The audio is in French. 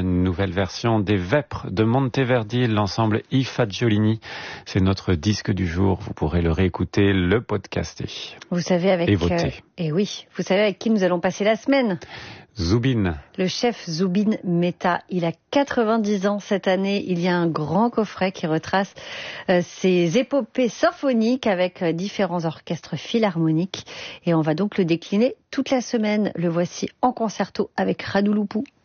une nouvelle version des Vêpres de Monteverdi, l'ensemble I Fagiolini. C'est notre disque du jour. Vous pourrez le réécouter, le podcaster. Vous savez et voter. Vous savez avec qui nous allons passer la semaine? Zubin. Le chef Zubin Mehta, il a 90 ans cette année. Il y a un grand coffret qui retrace ses épopées symphoniques avec différents orchestres philharmoniques. Et on va donc le décliner toute la semaine. Le voici en concerto avec Radu Lupu.